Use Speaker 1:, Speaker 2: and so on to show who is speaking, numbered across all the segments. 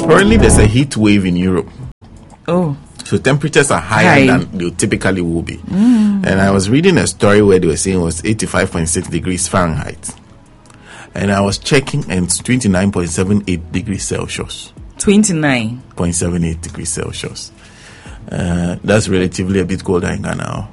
Speaker 1: Currently, there's a heat wave in Europe.
Speaker 2: Oh.
Speaker 1: So temperatures are higher than they typically will be. And I was reading a story where they were saying it was 85.6 degrees Fahrenheit. And I was checking and it's 29.78 degrees Celsius.
Speaker 2: 29.78
Speaker 1: degrees Celsius. That's relatively a bit colder in Ghana.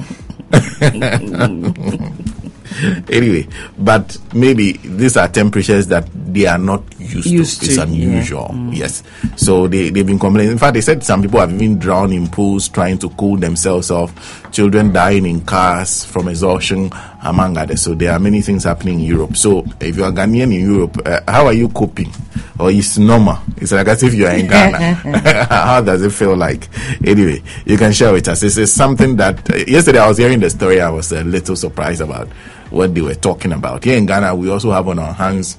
Speaker 1: Anyway, but maybe these are temperatures that they are not used to. It's unusual. Yes. So they've been complaining. In fact, they said some people have even drowned in pools trying to cool themselves off. Children dying in cars from exhaustion, among others. So there are many things happening in Europe. So if you are Ghanaian in Europe, how are you coping? Or it's normal? It's like as if you are in Ghana. How does it feel like? Anyway, you can share with us. This is something that yesterday I was hearing the story. I was a little surprised about what they were talking about. Here in Ghana, we also have on our hands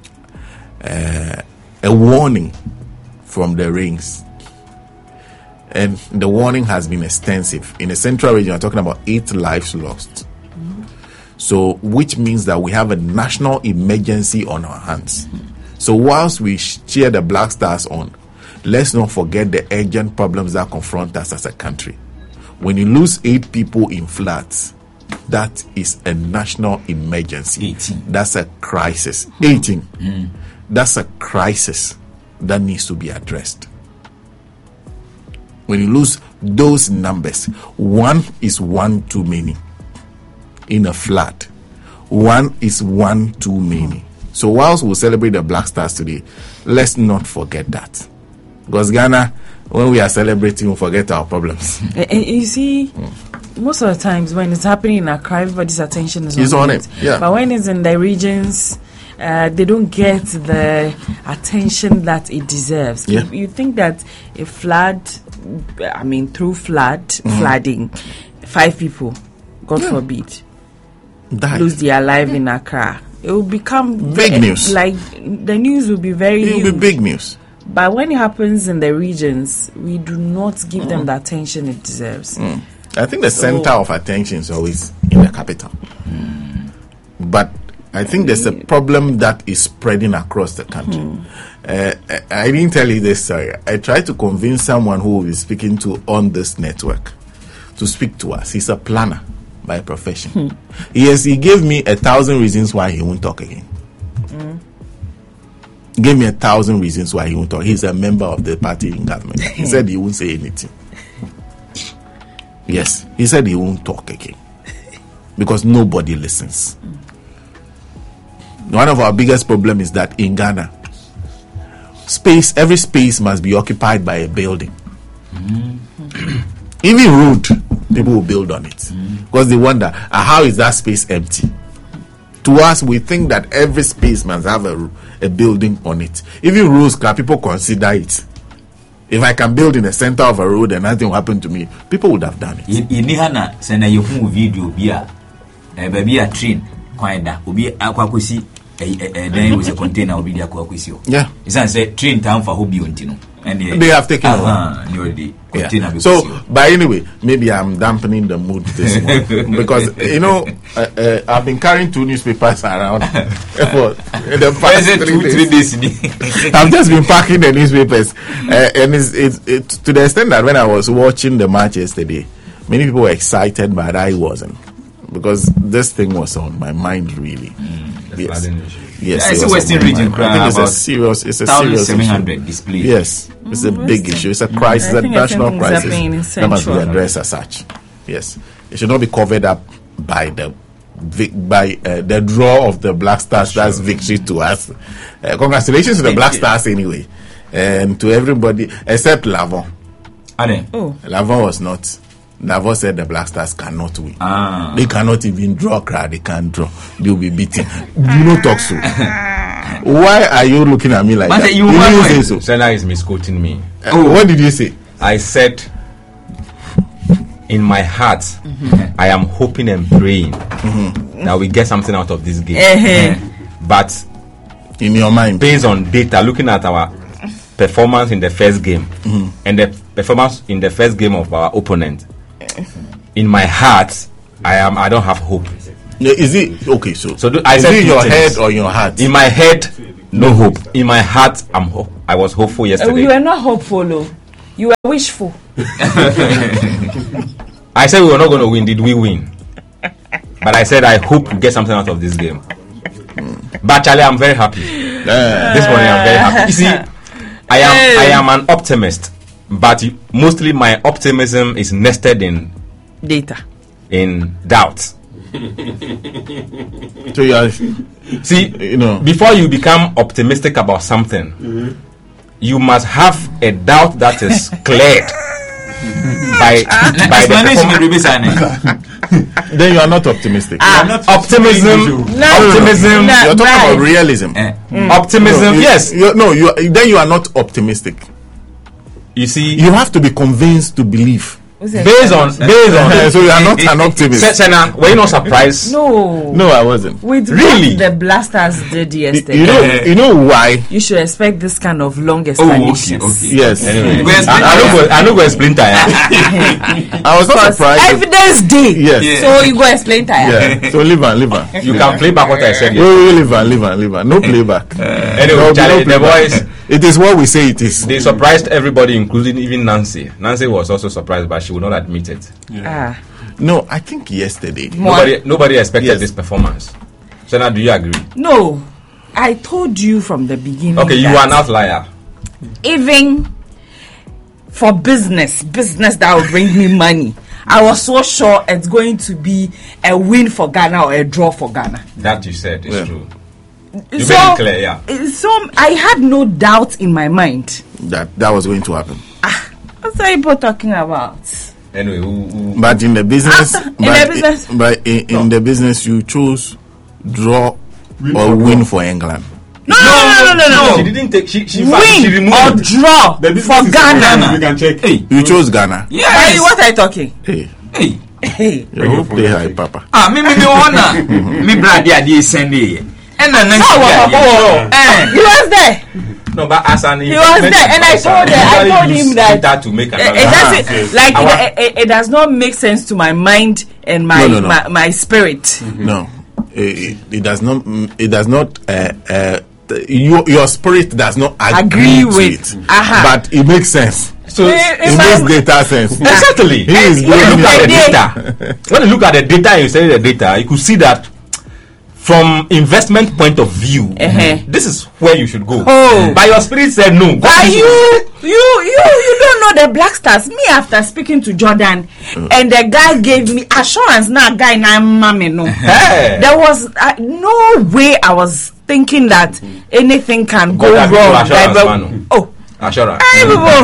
Speaker 1: a warning from the rains. And the warning has been extensive. In the central region, we're talking about 8 lives lost. So, which means that we have a national emergency on our hands. So, whilst we cheer the Black Stars on, let's not forget the urgent problems that confront us as a country. When you lose 8 people in floods, that is a national emergency.
Speaker 3: 18.
Speaker 1: That's a crisis. 18. That's a crisis that needs to be addressed. When you lose those numbers, 1 is 1 too many. In a flood, 1 is 1 too many. So whilst we'll celebrate the Black Stars today, let's not forget that. Because Ghana, when we are celebrating, we forget our problems.
Speaker 2: You see, most of the times when it's happening in Accra, everybody's attention is
Speaker 1: on it. Yeah.
Speaker 2: But when it's in the regions, they don't get the attention that it deserves.
Speaker 1: Yeah.
Speaker 2: You think that a flood, flooding, 5 people, God forbid, lose their life in Accra. It will become
Speaker 1: big news.
Speaker 2: Like the news will be very huge.
Speaker 1: It will be big news.
Speaker 2: But when it happens in the regions, we do not give them the attention it deserves.
Speaker 1: I think the center of attention is always in the capital. But I think there's a problem that is spreading across the country. I didn't tell you this story. I tried to convince someone who will be speaking to on this network to speak to us. He's a planner by profession. Yes, he gave me 1,000 reasons why he won't talk again. Gave me 1,000 reasons why he won't talk. He's a member of the party in government. He said he won't say anything. Yes, he said he won't talk again because nobody listens. One of our biggest problems is that in Ghana, every space must be occupied by a building. Even road, people will build on it because they wonder, how is that space empty? To us, we think that every space must have a building on it. Even roads, people consider it. If I can build in the center of a road and nothing will happen to me, people would have done it.
Speaker 3: Inihana send a video via baby a train quinda will be aquaquisi then was a container will be the aquaquisio.
Speaker 1: Yeah,
Speaker 3: it's a train town for hobby untino. And
Speaker 1: they have taken over.
Speaker 3: Yeah.
Speaker 1: So, but anyway, maybe I'm dampening the mood this morning because I've been carrying 2 newspapers around for the past 3 days. I've just been packing the newspapers, and it's to the extent that when I was watching the match yesterday, many people were excited, but I wasn't because this thing was on my mind really. Yes. Yes,
Speaker 3: it's a Western region crowd.
Speaker 1: I think it's a serious issue.
Speaker 3: Display.
Speaker 1: Yes, it's a big issue. It's a crisis, a national crisis that must be addressed as such. Yes, it should not be covered up by the draw of the Black Stars. That's victory to us. Congratulations to the Black Stars anyway, and to everybody except Lavon. Lavon was not. Davos said the Black Stars cannot win. They cannot even draw a crowd. They can't draw. They'll be beaten. You don't talk so. Why are you looking at me like that?
Speaker 4: You didn't say so. Senna is misquoting me.
Speaker 1: What did you say?
Speaker 4: I said, in my heart, I am hoping and praying that we get something out of this game. But
Speaker 1: in your mind,
Speaker 4: based on data, looking at our performance in the first game and the performance in the first game of our opponent, in my heart, I don't have hope.
Speaker 1: Is it okay? So
Speaker 4: I
Speaker 1: is
Speaker 4: said
Speaker 1: it in your head or your heart?
Speaker 4: In my head, no hope. In my heart, I I was hopeful yesterday.
Speaker 2: You were not hopeful, though. You were wishful.
Speaker 4: I said we were not going to win. Did we win? But I said I hope we get something out of this game. But Charlie, I'm very happy. This morning I'm very happy. You see, I am an optimist, but mostly my optimism is nested in
Speaker 2: data,
Speaker 4: in doubt.
Speaker 1: So you are,
Speaker 4: before you become optimistic about something, you must have a doubt that is cleared by the
Speaker 1: then you are not optimistic.
Speaker 4: Optimism.
Speaker 1: You're talking about realism.
Speaker 4: Optimism. Yes.
Speaker 1: Then you are not optimistic.
Speaker 4: You see,
Speaker 1: you have to be convinced to believe.
Speaker 4: Based on.
Speaker 1: So you are not an optimist.
Speaker 4: Senna, were you not surprised?
Speaker 2: No,
Speaker 1: I wasn't.
Speaker 2: With
Speaker 4: really,
Speaker 2: what the Blasters did yesterday.
Speaker 1: You know why?
Speaker 2: You should expect this kind of long explanations.
Speaker 1: Okay. Yes.
Speaker 4: Anyway, I don't go explain tire.
Speaker 1: I was not surprised.
Speaker 2: Evidence day.
Speaker 1: Yes.
Speaker 2: So you go explain tire.
Speaker 1: Yeah. So leave on.
Speaker 4: You can play back what I said.
Speaker 1: Leave on. No playback.
Speaker 4: Anyway, Charlie, the boys.
Speaker 1: It is what we say it is.
Speaker 4: They surprised everybody, including even Nancy. Nancy was also surprised, but she would not admit it.
Speaker 1: Yeah. No, I think yesterday
Speaker 4: nobody expected this performance. So now, do you agree?
Speaker 2: No, I told you from the beginning.
Speaker 4: Okay, you are an outlier.
Speaker 2: Even for business that will bring me money, I was so sure it's going to be a win for Ghana or a draw for Ghana.
Speaker 4: That you said is true. You made it clear, yeah.
Speaker 2: So I had no doubt in my mind
Speaker 1: that was going to happen.
Speaker 2: What's people talking about?
Speaker 4: Anyway,
Speaker 1: but in the business, in the business, you chose draw or win for England.
Speaker 2: No.
Speaker 4: She didn't take. She
Speaker 2: win or draw for Ghana.
Speaker 1: You can check. Hey, you chose Ghana.
Speaker 2: Yes. What are you talking?
Speaker 1: Hey.
Speaker 2: You
Speaker 1: hope play high, Papa.
Speaker 3: Me wanna. Me brother dey send it.
Speaker 2: He was there.
Speaker 4: No, but as an
Speaker 2: he was there, and I told him that
Speaker 4: to make
Speaker 2: it does not make sense to my mind and my spirit.
Speaker 1: No, it does not. It does not. Your spirit does not agree with it, but it makes sense. So it makes data sense.
Speaker 4: Exactly.
Speaker 1: When you
Speaker 4: look at the data and you study the data, you could see that. From investment point of view, this is where you should go. But your spirit said no.
Speaker 2: But you don't know the Black Stars. Me, after speaking to Jordan, and the guy gave me assurance. Now, guy, mommy, no. There was no way I was thinking that anything can go wrong.
Speaker 4: Assurance.
Speaker 2: Hey, people,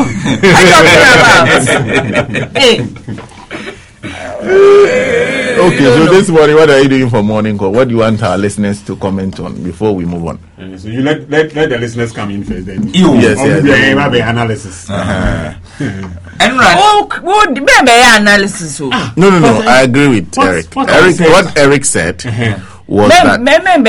Speaker 2: hey.
Speaker 1: Okay, so this morning, what are you doing for morning call? What do you want our listeners to comment on before we move on?
Speaker 5: So you let the listeners come in first, then.
Speaker 1: Yes.
Speaker 5: Analysis.
Speaker 2: Analysis.
Speaker 1: No. I agree with Eric. What Eric said was that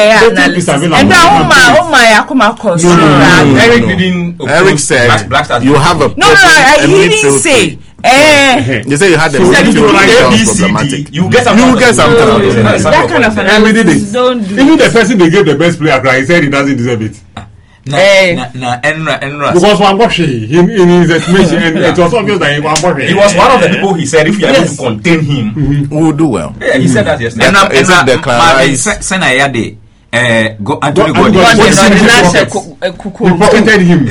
Speaker 4: Eric didn't.
Speaker 1: Eric said you have a
Speaker 2: he didn't say.
Speaker 1: They say you had the problematic.
Speaker 4: You get something out of
Speaker 2: that kind of analysis. Don't do.
Speaker 5: Even the person they gave the best player, he said he doesn't deserve it. Because one watch in his estimation, and it was obvious that he
Speaker 4: was one of the people. He said if you are able to contain him,
Speaker 1: we will do well.
Speaker 4: Yeah, he said that yesterday.
Speaker 3: Anthony
Speaker 5: pocketed him.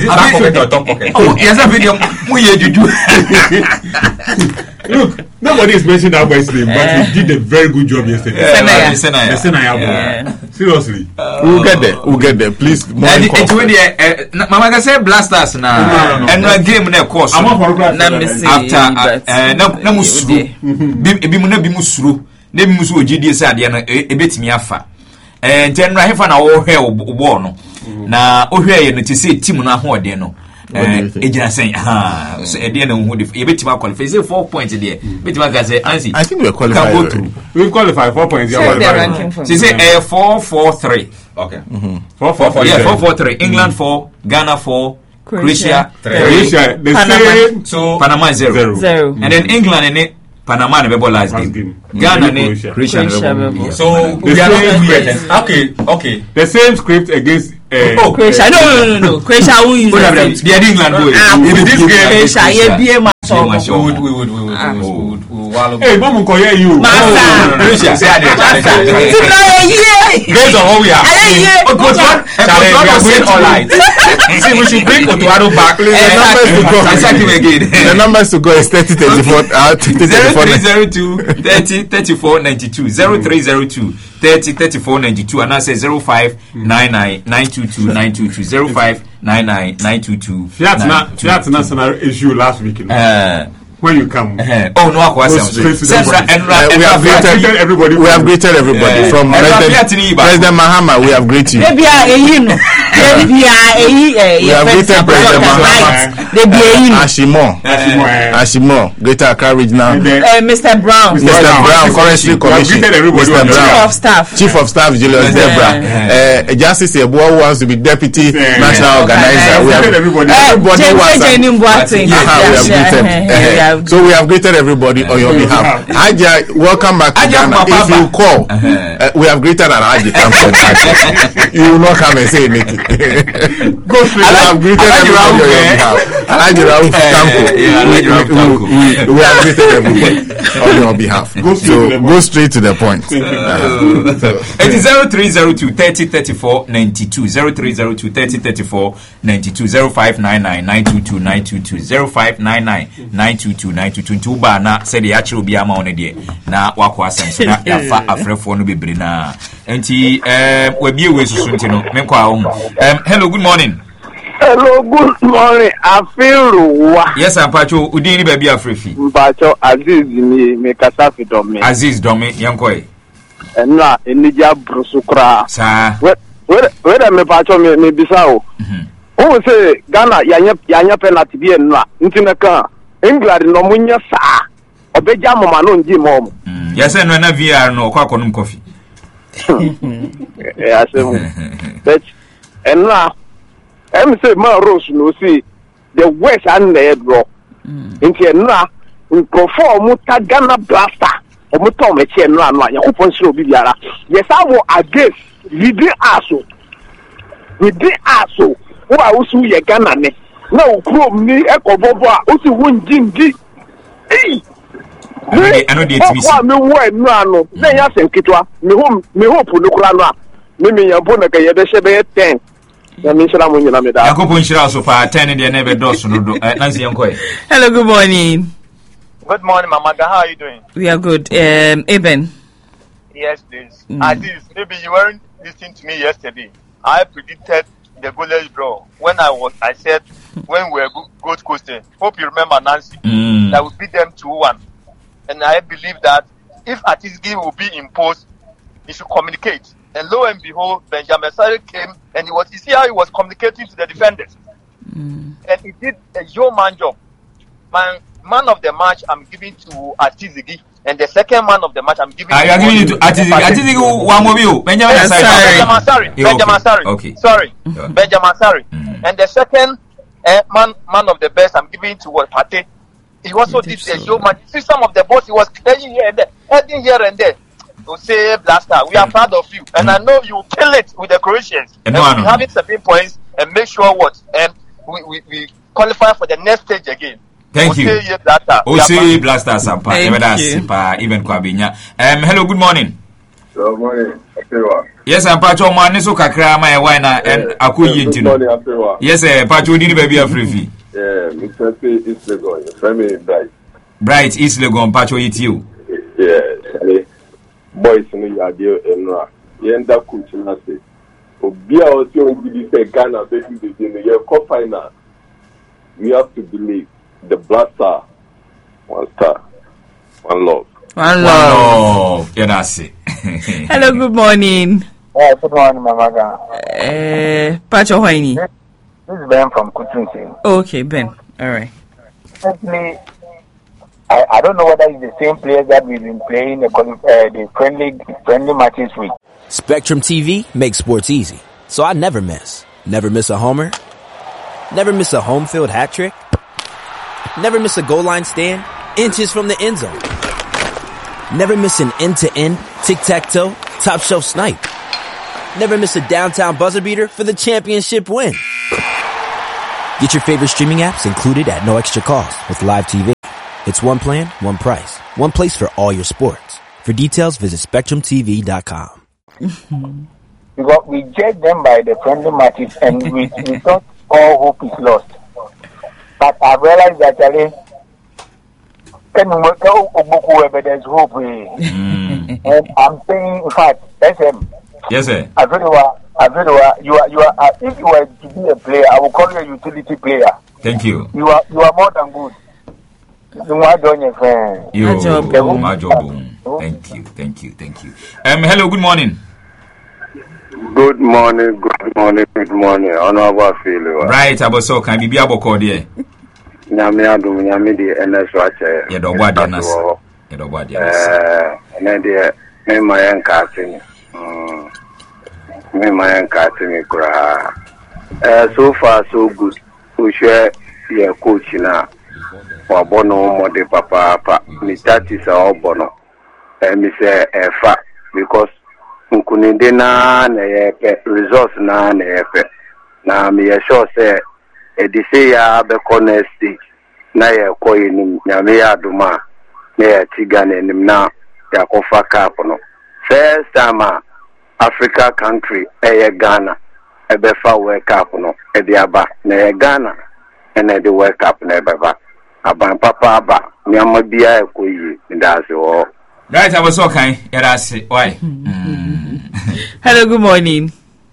Speaker 5: Look, nobody is mentioning that boy's name, but he did a very good job yesterday. Seriously.
Speaker 1: We'll get there. Please.
Speaker 3: Mama can say Blasters now. And no game na course. General hefa na wo hwe obo no na ohwe ye no ti say team na ho ode no ejina sen so ede na hu de ye betima qualify say 4 points there betima ga say ansi
Speaker 1: I think we qualified.
Speaker 5: We qualify 4 points.
Speaker 2: She
Speaker 3: say 4-4-3
Speaker 4: okay
Speaker 3: 4-4-4 yeah 4-4-3 England 4 Ghana 4 Croatia 3 Panama 0 and then England and Panama never last game. Ghana Croatia.
Speaker 4: So we are not okay.
Speaker 5: The same script against
Speaker 2: Croatia. No. Croatia won't use it.
Speaker 3: They are England boys.
Speaker 5: This game,
Speaker 2: Croatia, yeah, be a match.
Speaker 3: We would.
Speaker 5: hey, Mom, call you.
Speaker 3: Croatia. Say that.
Speaker 4: Based on what we have seen, we are going all right. See, we should bring Otuado back.
Speaker 1: The numbers to go is
Speaker 3: 0302 30 34 92 0302 30 34 92 and I say 0599 922 922 0599 922.
Speaker 5: That's national issue last week. When you come,
Speaker 3: no, we have
Speaker 1: greeted everybody. We have greeted everybody from President Mahama. We have greeted you.
Speaker 2: We have
Speaker 1: greeted President Mahama. Ashimo, Greater Accra Regional.
Speaker 2: Mr. Brown,
Speaker 1: Forestry Commission. Mr. Brown, Chief of Staff Julius Debra. Justice Ebo who wants to be Deputy National Organizer. We have everybody. So we have greeted everybody on your behalf. Aja, welcome back to Ghana. If you call, we have greeted an Aja Kampo. You will not come and say anything. Go straight. I have greeted everybody on your behalf. Aja Rauf Kampo. We have greeted everybody on your behalf. Go straight to the point.
Speaker 3: It is 0302 30 34 92 0302 30 34 92 0599 922 922 0599 922 922 ba na said the actual be ama on de na wako asem so na yafa afrefo no bebre na enti we bie we susu ntino menko a wo hello good morning.
Speaker 6: Hello, good morning. I feel wa.
Speaker 3: Yes, Apacho. Udin ni baby Afrefi.
Speaker 6: Mpacho Aziz ni me kasa fi domi.
Speaker 3: Aziz domi yankoi.
Speaker 6: Enna enija brusukra.
Speaker 3: Sa.
Speaker 6: We me pacho me bisao. Who say Ghana yanya penalty bi enna. Ntina kan England no munya sa. Obeja mama no nji mom.
Speaker 3: Yes, no na VR no kwa konum coffee.
Speaker 6: Yes, but enna I'm say man Rose no see the West and the draw. Inti enna nkrofo mu ta Ghana blaster. Omu tom e che enna no anya kopon siro bibiara. Yes I will against within aso. Within aso. Wo a usu ye Ghana ne. Na okrom ni ekobobo a usi wonjingi. Eh.
Speaker 3: I know the TBC.
Speaker 6: Kwa me wo ennu ano. Na ya senkitwa. Me hope no kura no a. Me yampo na ka ye de shebe 10.
Speaker 3: Yakopo Nshira so far 10 in the never does no do. Nancy Yankoy.
Speaker 2: Hello, good morning.
Speaker 7: Good morning, Mama. How are you doing?
Speaker 2: We are good. Eben.
Speaker 7: Yes, please. Aziz, maybe you weren't listening to me yesterday. I predicted the goalless draw I said when we were Gold Coasting. Hope you remember Nancy. That we beat them 2-1. And I believe that if Atizgi will be imposed, he should communicate. And lo and behold, Benjamin Sarri came and you see how he was communicating to the defenders. And he did a yeoman job. Man of the match I'm giving to Atizigi, and the second man of the match I'm giving
Speaker 3: to Atizigi. Atizigi one more you. Benjamin
Speaker 7: Sarri.
Speaker 3: Okay.
Speaker 7: Sorry. Benjamin Sarri. And the second man of the best I'm giving to Pate. He also did the yeoman. See some of the balls he was playing here and there, heading here and there. To say Blaster, we are proud of you, and I know you will kill it with the Croatians. And we'll be having 7 points and make sure we qualify for the next stage again.
Speaker 3: Thank you. Blaster Sampa. Even Kwabinya. Hello, good morning.
Speaker 8: Good morning.
Speaker 3: Yes, I'm Pacho Maniso Kakra, my wine and Akuyi.
Speaker 8: Good morning.
Speaker 3: Yes, Pacho didn't baby a free.
Speaker 8: Yeah, Mr. P. East Legon, family Bright.
Speaker 3: Bright East Legon, Pacho eat you.
Speaker 8: Yeah, boys in the idea and you end up coaching us. Obia also going to say Ghana basically in the year cup final. We have to believe the Blaster 1 star, 1 love.
Speaker 2: One love.
Speaker 3: Yeah, that's it.
Speaker 2: Hello, good morning.
Speaker 7: Good morning, Mama.
Speaker 2: Pacho Hoini.
Speaker 7: This is Ben from Kutunsi.
Speaker 2: Okay, Ben. All right.
Speaker 7: Actually, I don't know whether it's the same players that we've been playing the friendly matches with.
Speaker 9: Spectrum TV makes sports easy, so I never miss. Never miss a homer. Never miss a home field hat trick. Never miss a goal line stand. Inches from the end zone. Never miss an end-to-end, tic-tac-toe, top shelf snipe. never miss a downtown buzzer beater for the championship win. Get your favorite streaming apps included at no extra cost with Live TV. It's one plan, one price, one place for all your sports. For details, visit SpectrumTV.com.
Speaker 10: Because we judge them by the friendly matches and we thought all hope is lost. But I realized that there's hope. And I'm saying, in fact, SM.
Speaker 3: Yes, sir.
Speaker 10: Avedua, you are. If you were to be a player, I will call you a utility player.
Speaker 3: Thank you.
Speaker 10: You are more than good.
Speaker 3: My job. Thank you. Hello, good morning.
Speaker 8: Good morning. Honorable Philip.
Speaker 3: Right, I was so can be able to there.
Speaker 8: Nyame di NSWache.
Speaker 3: Yeah, the body nas.
Speaker 8: Me my catching kura. So far so good. We share your coach na. Wabono mode papa. Me that is our bono. Me say fa because nkuninde na yepe results na yepe. Na me sure say edise ya be next stage na ye koyi ni nyame ya duma na ye tigane nim na ya kofa cup no first time Africa country Ghana ebefa World Cup no ediaba na Ghana ene the World Cup na ebeba aban papa aba nyama bia koyi ndase wo
Speaker 3: right I was okay yarase why
Speaker 2: hello good morning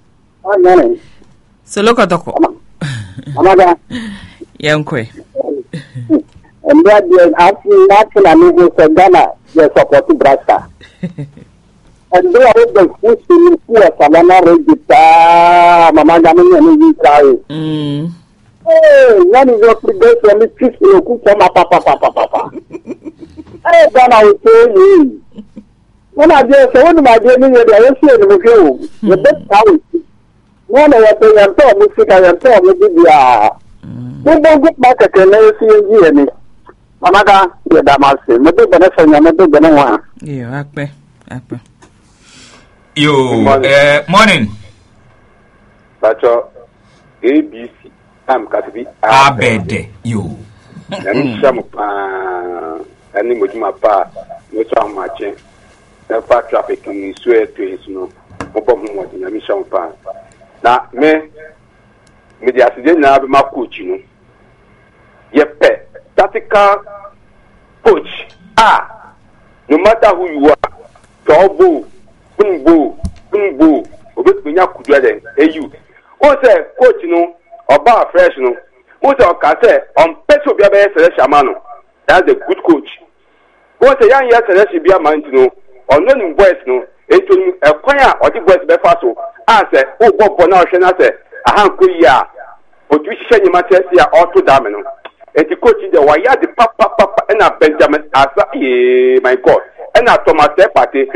Speaker 2: so look at the
Speaker 11: Amada.
Speaker 2: Yankwe.
Speaker 11: And that is asking national amigos and Ghana, they support Brasta. And they are the first to see a Savannah register, Mama Gamini and Israel. Hey, one is your predation, the chief will cook for my papa. Hey, Ghana will tell you. When I just say, one of my dear, I will see the review. The best house. One of the young Mexican and Tom will be we don't get back at the NCG. Amada, the Damasi, Madu Benefit, Madu Benua.
Speaker 2: Yeah,
Speaker 3: you, morning.
Speaker 8: That's ABC. I'm Katabi.
Speaker 3: Abede, you.
Speaker 8: And some any Mujima, which are matching. The fast traffic in Suez to his no. Obama, the mission pass. Na me the accident na be my coach no yepe tactical coach no matter who you are tobo bumbo obetnya kudua den eyu o say coach no oba fresh no o say o ka say on peso bia be selection ma no that's a good coach o say yan ya selection bia man no on no boys no eto ekwan a odi boys be fa so say o go na hwe na say ahanko yi a otu hihye nyima tesi a auto dam no eti coach de wa ya de papa na Benjamin asa my god na Thomas Partey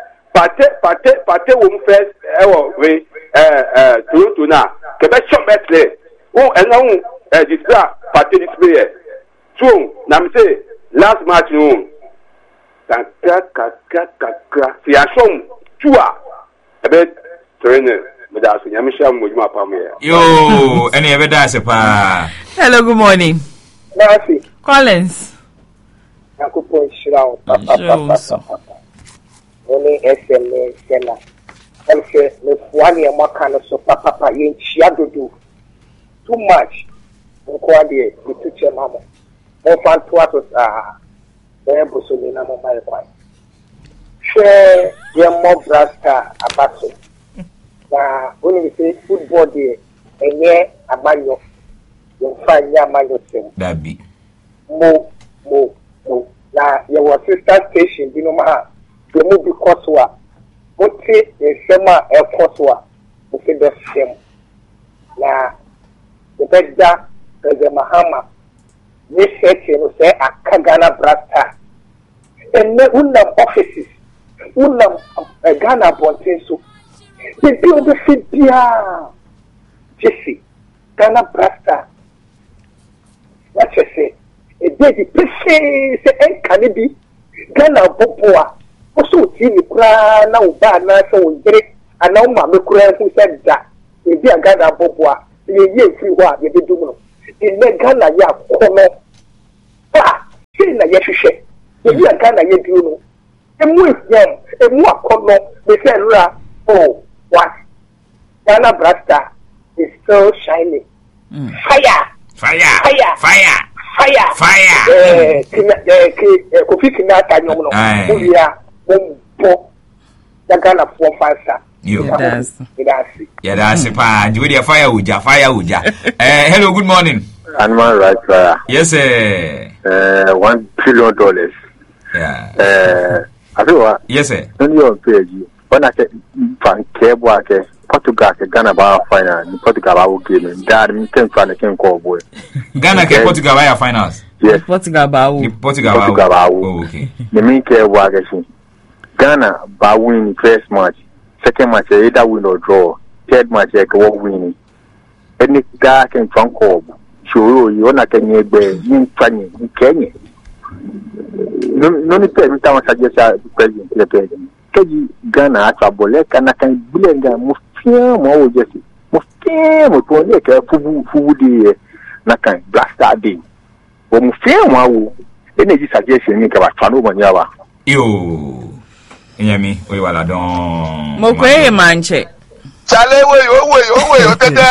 Speaker 8: wo first we Toronto na ke be shot betle o display Partey display so na me say last match no kaka si asom tua ebe trainer
Speaker 3: yo any ever that's pa
Speaker 2: hello good morning
Speaker 11: Nancy
Speaker 2: Collins
Speaker 11: Nakupo Shirao Only SMS Sena Elfe me fuani ya mwaka no so papa yenchia dodo too much mkwa die bituche mama mfantu watu ebo so ni na mama yekwa share ye mo Brasta abato na when we say football day enye amanyo yofanya amanyo sem
Speaker 3: dabi
Speaker 11: mo na your sister station bi no ma the mo because wa mo ti nsema e koswa mo fi the same na the bedda the mahama ni sete no say akagana Brasta and unam offices unam Ghana bonten so the build the Fibia Jesse Ghana Brasta. What you say? A baby, say, can it be Ghana Bopoa? Also, Timmy Kra now bad, now so great. and now my McCray who said that in the Ghana Bobua, you see what you do. In the Ghana, ya come. Ah, say na yeshe. You are Ghana, you do. And with them, and more come, they said, oh, what? Ghana Blaster is so shiny. Fire!
Speaker 3: Fire!
Speaker 11: Fire!
Speaker 3: Fire!
Speaker 11: Fire!
Speaker 3: Fire!
Speaker 11: Kofi Kinata, no, we are one Ghana 4-5 star.
Speaker 3: Yeah, that's it. Fire uja. Hello, good morning.
Speaker 8: Animal rights lawyer.
Speaker 3: Yes, sir.
Speaker 8: $1 trillion.
Speaker 3: Yeah.
Speaker 8: I feel what?
Speaker 3: Yes, sir.
Speaker 8: Don't you pay you? When I say Portugal Ghana ba final, Portugal ba game. Dad, me can call boy.
Speaker 3: Ghana ke Portugal ba finals.
Speaker 8: Yes.
Speaker 2: Portugal ba.
Speaker 3: Oh, okay.
Speaker 8: The main care wa Ghana ba win first match. Second match either win or draw. Third match go win. Any guy can call. Sure, you na can be in Kenya. No need to tell me suggest president. Ghana atabole kana kan bulenga mufia mo jesi mufia mo to ne ka fubu di na kan blaster day o mufia mo awo energy suggestion ni ka ba twa mo nya ba
Speaker 3: yo enyami we wala don
Speaker 2: mo ko e manche
Speaker 7: chale we o tete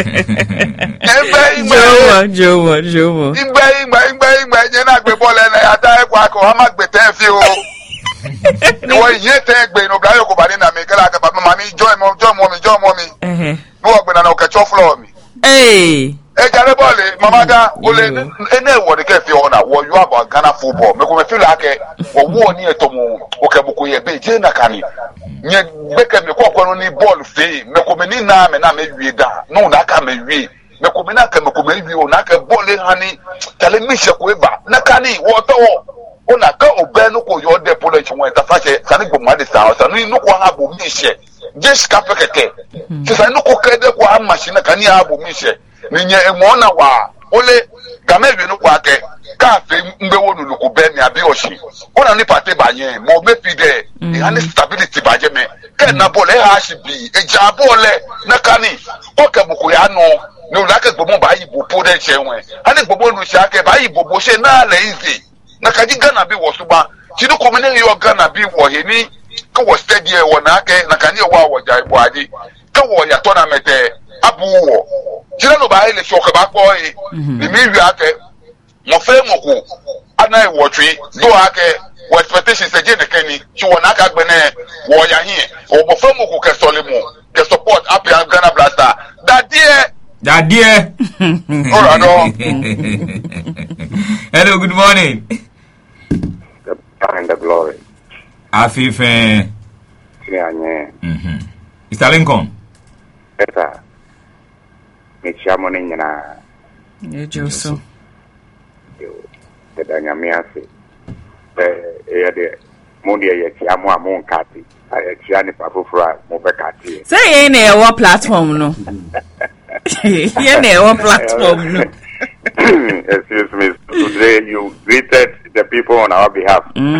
Speaker 2: jowo
Speaker 7: igbe je na gbe bole na ata e kwa ko ha ma gbe te fi o no ye te gbe no gayo ko bari na me kala ka papa mami join mo no gbe na no ka cho floor mi
Speaker 2: e
Speaker 7: jare bole mama ga ole ene wo de ke fi ona wo you about Ghana football me ko me feel like wo ni eto mo o ke buku ye be je na kani nye beke me ko no ni ball fe me ko me ni na me wi da no na ka me wi me ko me na ka me ko me wi o na ka ball hani tale mi se ko ba na kani wo to ona ka obenu ko yo de polo chwe ta fa che sani gbo ma de sa sa ni no ko ha bo mi se just ka pekete se sa no ko krede ko ha machine ka ni ha bo mi se ni nye emo na wa ole game bi no ko ake ka fe mbe wo nu ko be mi abi oshi ona ni pate ba yen mo me fi de e ha ni stability ba je me ke na bole ha shi bi e ja bole na kani o ke buku ya no ni o la ke gbo mo ba yi bo po de chenwe ani gbo nu sha ke ba yi bo she na le easy na kaji Ghana bi wo suba chinu komene yo Ghana bi wo heni ko wo stadium wo na ke na kani wo jai bo adi ko wo ya tournament abu wo chinu no ba ile shoka ba ko e ni mi wi ake mo fe mo ku ana e wo twi do ake wo expectation se je ne kani chi wo na ka gbe ne wo ya hin o mo fe mo ku ke solimu ke support up Ghana Blaster that dear ora no.
Speaker 3: Hello, good morning.
Speaker 8: And the glory.
Speaker 3: Afife. Mr. Lincoln.
Speaker 8: Eta. Me chamo ni nyina.
Speaker 2: Ye Joso.
Speaker 8: Te danya miasi. De modi ye chamo amon kati. Aye chiani papufra mo be kati.
Speaker 2: Say any what platform no. Ye ne what platform no.
Speaker 8: Excuse me. Today you greeted the people on our behalf.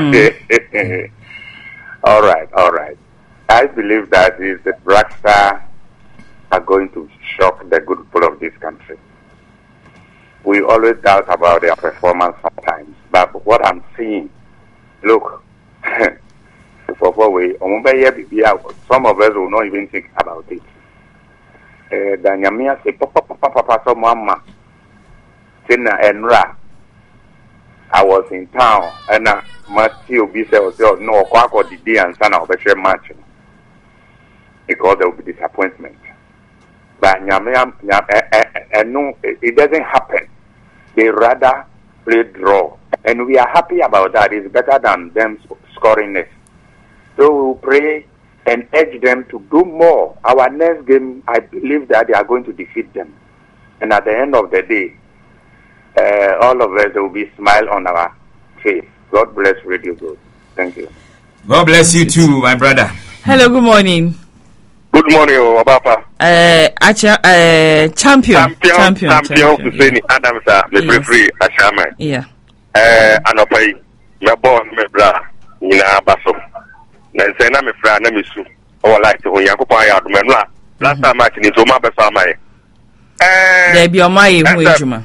Speaker 8: All right. I believe that is the Blaster are going to shock the good people of this country. We always doubt about their performance sometimes, but what I'm seeing, look, some of us will not even think about it. Danyamia say, Papa, so mama. Tina Enra. I was in town and Matthew B said, no, Kwako the day and son of a match because there will be disappointment. But no, it doesn't happen. They rather play draw, and we are happy about that. It's better than them scoring it. So we'll pray and urge them to do more. Our next game, I believe that they are going to defeat them, and at the end of the day, all of us, there will be a smile on our face. God bless Radio Good. Thank you.
Speaker 3: God bless you too, my brother.
Speaker 2: Hello, good morning.
Speaker 6: Good morning, Obapa.
Speaker 2: Champion.
Speaker 6: Hussein Adams, the free Ashama.
Speaker 2: Yeah.
Speaker 6: Anopai, my born, my bra, Nina Basso. Nansena, my friend, Namisu. or like to Yakupa Adumena. Last time I can into my Besama.
Speaker 2: There be a my Wajuma.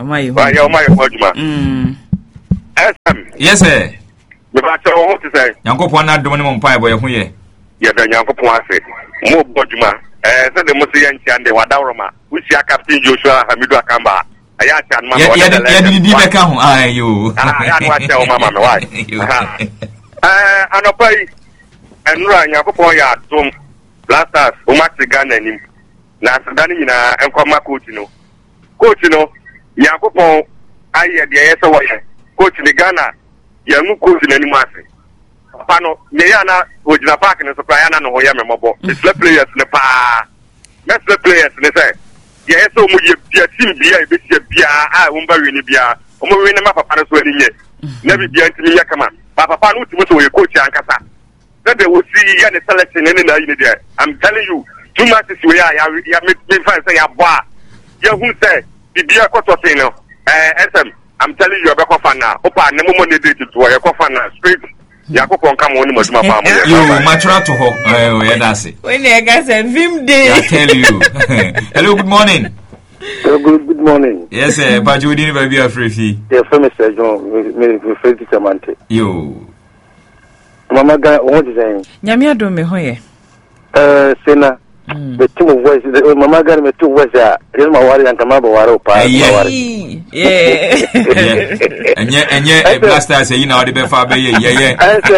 Speaker 3: Yes, sir.
Speaker 6: The matter what to say.
Speaker 3: Yankopon not doing on pie boy.
Speaker 6: Yeah, then Yankopon say. More Bojuma. Said the Musian and the Wadaroma, which are Captain Joshua Hamidu Akamba. I asked my mother.
Speaker 3: Yeah, you.
Speaker 6: I watch your mamma, wife. And a pay and run Yankopon yard, some blasters, who match the gun and him. Last Danina and Koma Coachino. Coachino, Yankopon, I had the SOY. Coach in the Ghana, young coach in any massy. Pano, Niana, which is a park in the Soprano, no Yama Mobo. It's the players in the pa. That's the players in the say. Yes, so much team beer, Bia, I won't bury any beer. Omowin Papa Panos wedding yet. Never be until Yakama. Papa Panu to your coach and Casa. Then they will see any selection in the there. I'm telling you, 2 months where I make me find say a bar. You who say the beer cotosino. SM, I'm telling you about Kofana. Opa, no more need to your Kofana straight. Yakopon come on with my family.
Speaker 3: You mature to hope. Yeah, that's it.
Speaker 2: When you guys have him day,
Speaker 3: I tell you. Hello, good morning.
Speaker 11: Good morning.
Speaker 3: Yes, sir. But you didn't be a free fee.
Speaker 11: Yes, Mr. John, me free to Samantha.
Speaker 3: You.
Speaker 11: Mama, what is saying?
Speaker 2: Yamia do me hoye.
Speaker 11: Sena. The two voices, Mama got me 2 voices. Here's my worry and Kamaba Waro.
Speaker 2: Yeah.
Speaker 3: And yet, Blaster say, you know, the Befa, yeah.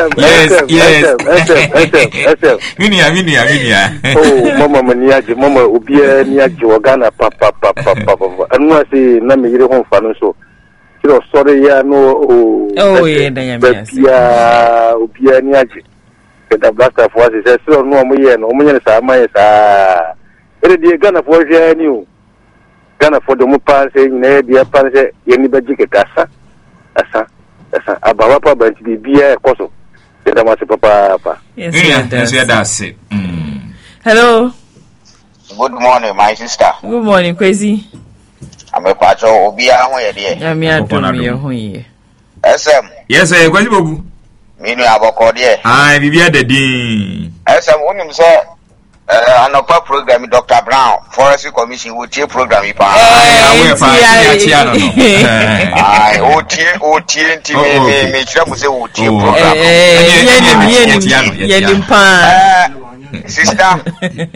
Speaker 3: Yes. Minia.
Speaker 11: Oh, Mama Niaji, Mama Ubia Niaji, Wagana, Papa. And I say, Nami, home fan so. Sorry, no.
Speaker 2: Oh, yeah,
Speaker 11: Ubia Niaji. The Blaster for us is so no more, Sama. It Ghana for new. Ghana for the Mupan saying, dear Panse, Yenibajik Casa. Asa, Ababa, but be beer, Coso. The Damasi Papa.
Speaker 3: Yes, that's it.
Speaker 2: Hello.
Speaker 10: Good morning, my sister.
Speaker 2: Good morning, Crazy.
Speaker 10: I'm a patro, Obia, where dear.
Speaker 2: Yamia do me,
Speaker 10: SM.
Speaker 3: Yes, sir. What you
Speaker 10: mean about Cordier?
Speaker 3: I be the D.
Speaker 10: SM, when him say, an upper program, Dr. Brown, Forestry Commission, would take program.
Speaker 3: I
Speaker 10: sister.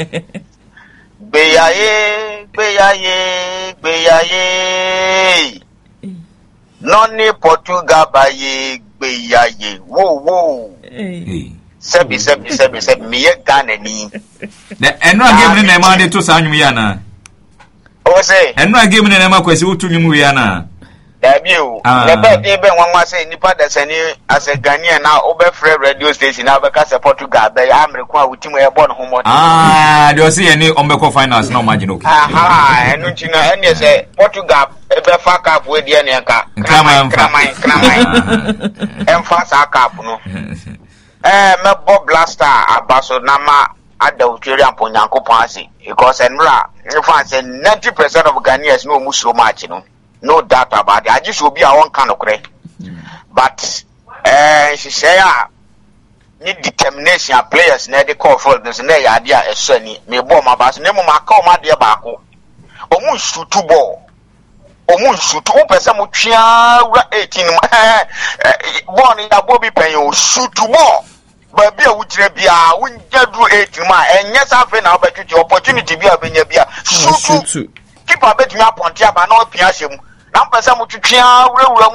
Speaker 10: Beyaye. Noni Portugal baye, beyaye. Whoa. Sebi, me Ghana ni.
Speaker 3: And not giving them money to Sanyana.
Speaker 10: Oh, say,
Speaker 3: and not giving them a question to Yumuiana.
Speaker 10: Debut. Even one was saying, Nipa that's any as a Ghanaian now over free radio station now because of Portugal. They am required with him born home.
Speaker 3: Do you see any Ombeco finance? No margin.
Speaker 10: And you know, and you say Portugal ever fuck up with the Yanka. Come on. And fast up. Me Bob Blaster abaso nama adulteria ponyanko pansi because enra if I say 90% of Ghanaians no muso match no doubt about it. I just will be a one kind of cray. But she say need determination players na the call for this na ya dia esani me ball my bass name ma call my dia baako omu shoot ball omu shoot o person mo twia 18 ball ni da bobi pen o shoot ball but be a wujire bia wunja do 18 ma enye safe na obetwe opportunity bia benya bia shoot keep a bet me aponte aba na opia hyem na mpesa mo twitwia wura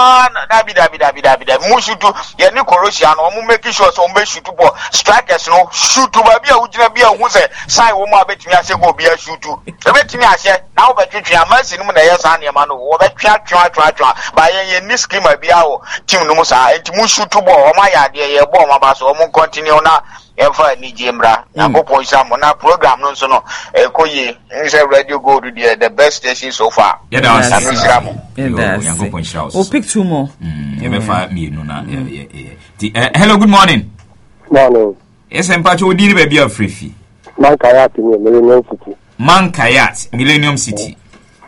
Speaker 10: dabi mu shoot ye ni Croatia no mo make sure so mo shoot ball strikers no shoot ba bia wujire bia hu se sai wo mo abetumi ase go bia shoot ebetumi ase na obetwitwia masi no na yesa na ma no wo betwa ba ye ni schema bia wo team no mo sa enti mu shoot ball o ma ya de ye ball ma ba so mo continue na ever ni jemra na popon sam na program no so no ekoye say Radio Gold the best station so far.
Speaker 3: Yeah, that's
Speaker 2: we'll pick 2 more.
Speaker 3: Hello, good morning.
Speaker 11: Morning.
Speaker 3: Yes, I'm Pacho Dini baby of free.
Speaker 11: Mankayat Millennium City.
Speaker 3: Mankayat Millennium City.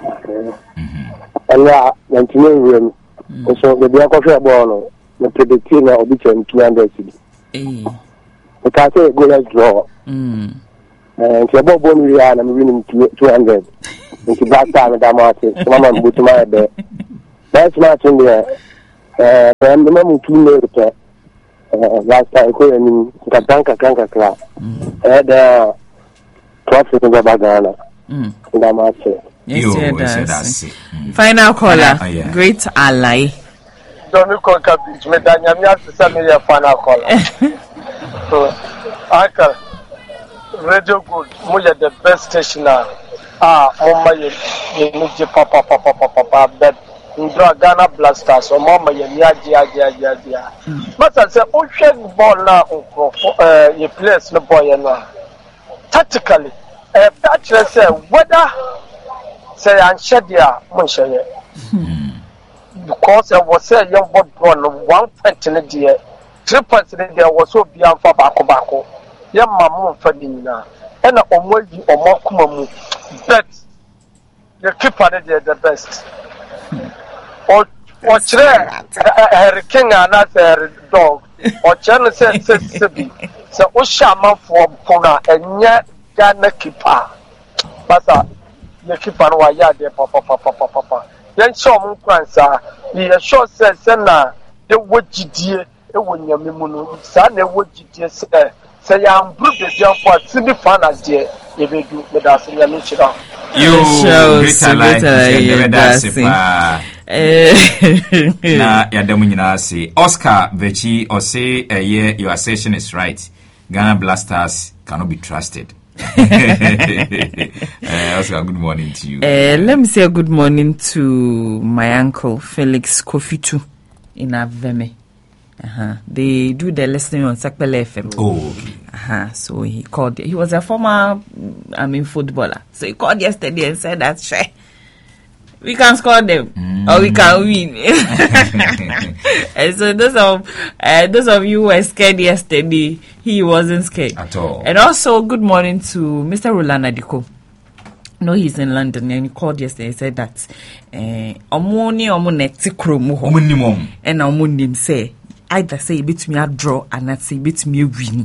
Speaker 11: And yeah, 19 room. So the Biaco Ball, the predicting of which 200 city. We can say go let's draw. And about one we are and winning 200. Into Black Star and Damati. Mama put my bed. That's match in there. And the mom 2 minutes. Last time I in Katanka Club. Had profit in the Bagana. Damati.
Speaker 2: Yes, final caller, great ally.
Speaker 12: Don't call Cabbage, Madame Yamia, final caller. So, Uncle, Radio Good, Muya, the best station now. Mama, you need your papa, but in Ghana Blasters, or Mama, yeah. But I said, Ocean ball now, you place the boy and tactically, Patrick said, whether say and shed ya Monsieur. Because I was a young boy born 1 pence in a year, 3 pence in a year was so beyond for Bacco. Young Mamma Fadina, and a Omoji or Mokumamu. But the keeper the best. Or King and not a dog, or Channel said, Sibi. So Oshama for Pona and yet Ghana keeper. But the keeper was there, papa. Then some cancer, the short says, Senna, the what you dear, it when your Mimuno, son, the what you dear say, I'm good as young for Cindy Fanas, dear, if you do with us in your mission.
Speaker 3: You Oscar Vechi or say a year your assertion is right. Ghana Blasters cannot be trusted. Oscar, good morning to you.
Speaker 2: Let me say a good morning to my uncle Felix Kofitu in Aveme. They do the listening on Sakpele FM.
Speaker 3: Oh, okay.
Speaker 2: So he called. He was a former, footballer. So he called yesterday and said that we can score them or we can win. And so those of you who were scared yesterday, he wasn't scared
Speaker 3: at all.
Speaker 2: And also, good morning to Mr. Roland Adiko. No, he's in London, and he called yesterday and said that and say either say bit me a draw and not say bit me win.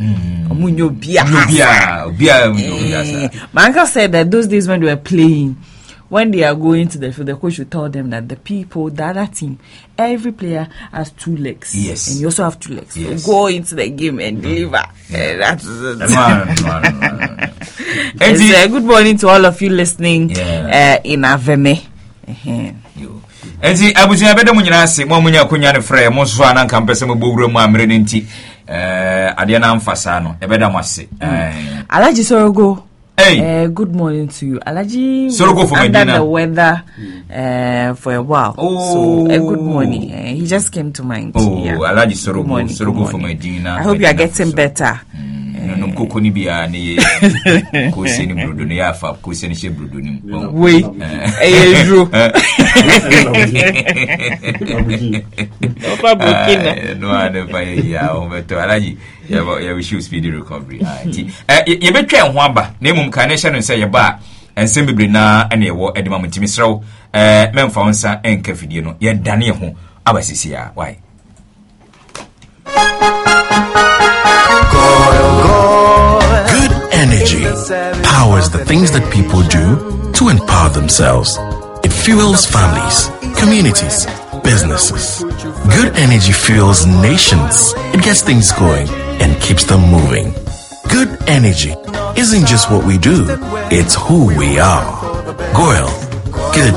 Speaker 2: My uncle said that those days when they were playing, when they are going to the field, the coach will tell them that the other team, every player has 2 legs.
Speaker 3: Yes.
Speaker 2: And you also have 2 legs.
Speaker 3: Yes.
Speaker 2: So go into the game and deliver. That's good morning to all of you listening in Aveme.
Speaker 3: Enti abuja bede munyina se mo munya kunya ne frɛ mo so ana kampese mo bowura mu amre ne nti ade na amfasa no ebeda mo ase
Speaker 2: Alaji Sorogo. Good morning to you. Alaji
Speaker 3: Sorogo from
Speaker 2: under
Speaker 3: Medina.
Speaker 2: The weather for a while. So good morning. He just came to mind.
Speaker 3: Alaji Sorogo from Medina.
Speaker 2: I hope you are getting better.
Speaker 3: No koko ni bia ne ko se ni brodo ne afa ko se ni she brodo ni
Speaker 2: we eyeru opa bukina
Speaker 3: no ade fa ya o beto Alaji ya wish you speedy recovery ye betwa ho aba na emum carnation no say ye ba ensem bebre na ene wo edema mutimi srew memfa wonsa enka fidie no ye dane ho abasisi ya why
Speaker 13: Good energy powers the things that people do to empower themselves. It fuels families, communities, businesses. Good energy fuels nations. It gets things going and keeps them moving. Good energy isn't just what we do, it's who we are. Goyle